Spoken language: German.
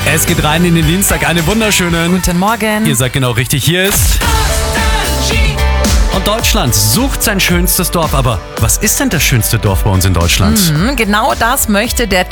Es geht rein in den Dienstag. Einen wunderschönen. Guten Morgen. Ihr seid genau richtig. Hier ist... Und Deutschland sucht sein schönstes Dorf. Aber was ist denn das schönste Dorf bei uns in Deutschland? Genau das möchte der